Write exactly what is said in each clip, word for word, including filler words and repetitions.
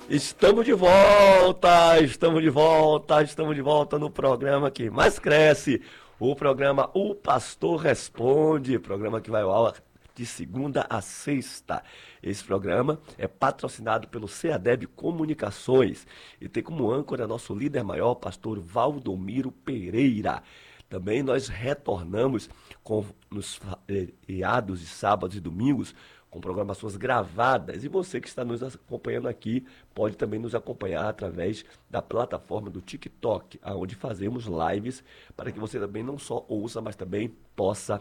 Estamos de volta, estamos de volta, estamos de volta no programa que mais cresce, o programa O Pastor Responde, programa que vai ao ar de segunda a sexta. Esse programa é patrocinado pelo CEADEB Comunicações e tem como âncora nosso líder maior, pastor Valdomiro Pereira. Também nós retornamos com, nos feriados de sábados e domingos com programações gravadas. E você que está nos acompanhando aqui pode também nos acompanhar através da plataforma do TikTok, onde fazemos lives para que você também não só ouça, mas também possa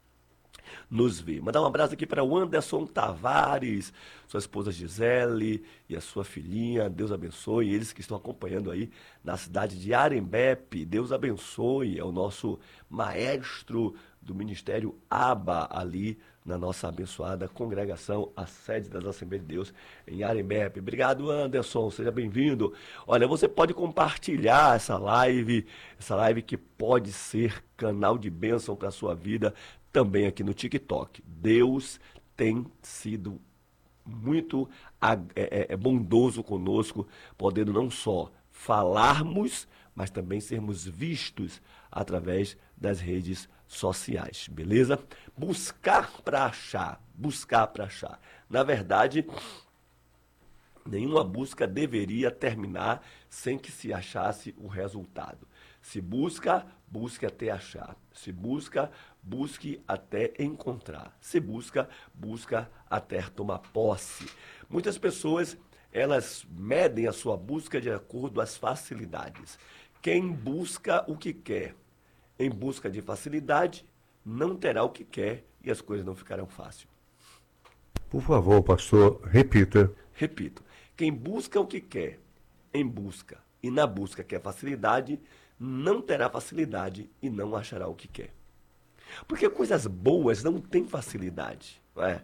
nos ver. Mandar um abraço aqui para o Anderson Tavares, sua esposa Gisele e a sua filhinha. Deus abençoe. Eles que estão acompanhando aí na cidade de Arembepe. Deus abençoe. É o nosso maestro do Ministério Aba ali na nossa abençoada congregação, a sede das Assembleias de Deus em Arembepe. Obrigado, Anderson. Seja bem-vindo. Olha, você pode compartilhar essa live, essa live que pode ser canal de bênção para a sua vida, também aqui no TikTok. Deus tem sido muito é, é, bondoso conosco, podendo não só falarmos, mas também sermos vistos através das redes sociais, beleza? Buscar para achar, buscar para achar. Na verdade, nenhuma busca deveria terminar sem que se achasse o resultado. Se busca, busque até achar. Se busca, busque até encontrar. Se busca, busca até tomar posse. Muitas pessoas, elas medem a sua busca de acordo às facilidades. Quem busca o que quer em busca de facilidade, não terá o que quer e as coisas não ficarão fáceis. Por favor, pastor, repita. Repito, quem busca o que quer em busca e na busca quer facilidade, não terá facilidade e não achará o que quer. Porque coisas boas não têm facilidade. Não é?